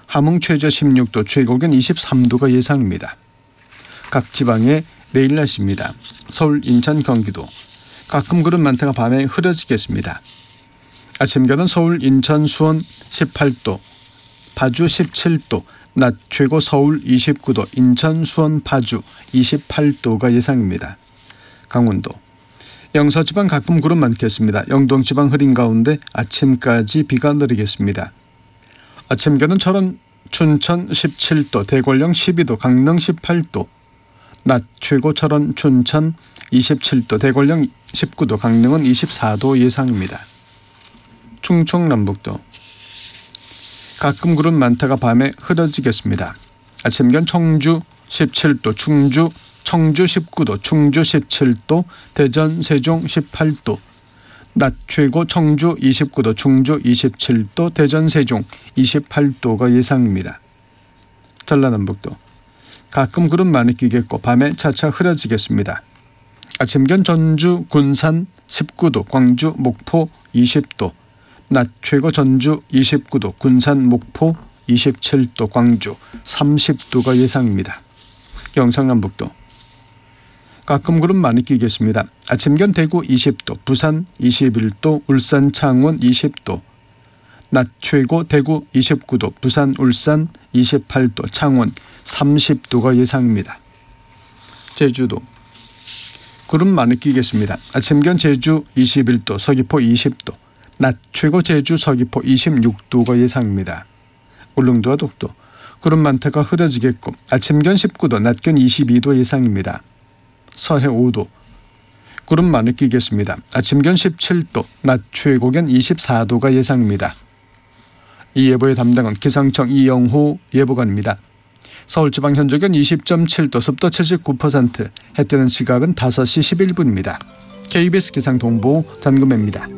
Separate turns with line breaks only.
함흥 최저 16도, 최고기온 23도가 예상입니다. 각 지방의 내일 날씨입니다. 서울, 인천, 경기도 가끔 구름 많다가 밤에 흐려지겠습니다. 아침 기온은 서울, 인천, 수원 18도, 파주 17도, 낮 최고 서울 29도, 인천, 수원, 파주 28도가 예상입니다. 강원도 영서지방 가끔 구름 많겠습니다. 영동지방 흐린 가운데 아침까지 비가 내리겠습니다. 아침 기온은 철원, 춘천 17도, 대관령 12도, 강릉 18도, 낮 최고 철원, 춘천 27도, 대관령 19도, 강릉은 24도 예상입니다. 충청남북도 가끔 구름 많다가 밤에 흐려지겠습니다. 아침 기온 청주 17도, 청주 19도, 충주 17도, 대전, 세종 18도, 낮 최고 청주 29도, 충주 27도, 대전, 세종 28도가 예상입니다. 전라남북도 가끔 구름 많이 끼겠고 밤에 차차 흐려지겠습니다. 아침 기온 전주, 군산 19도, 광주, 목포 20도, 낮 최고 전주 29도, 군산, 목포 27도, 광주 30도가 예상입니다. 경상남북도 가끔 구름 많이 끼겠습니다. 아침 기온 대구 20도, 부산 21도, 울산, 창원 20도, 낮 최고 대구 29도, 부산, 울산 28도, 창원 30도가 예상입니다. 제주도 구름 많이 끼겠습니다. 아침 기온 제주 21도, 서귀포 20도, 낮 최고 제주, 서귀포 26도가 예상입니다. 울릉도와 독도 구름 많다가 흐려지겠고 아침 기온 19도, 낮 기온 22도 예상입니다. 서해 5도 구름 많이 끼겠습니다. 아침 기온 17도, 낮 최고 기온 24도가 예상입니다. 이 예보의 담당은 기상청 이영호 예보관입니다. 서울지방 현재 기온 20.7도, 습도 79%, 해 뜨는 시각은 5시 11분입니다. KBS 기상정보 전금혜입니다.